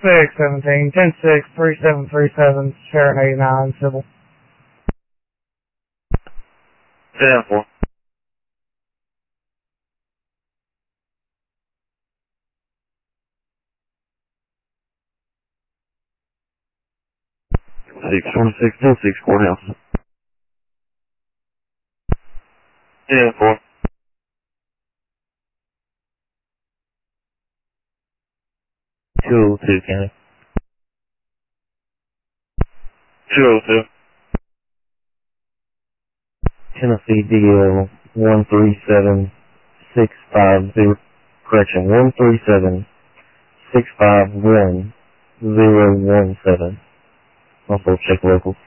10-6-17, 10-6-3737, Sharon 89, civil. 10-4. Six 26-6 courthouse. 10-4. 202 County. 202. Tennessee DL 137650. Correction, 137651-017. Also check locals.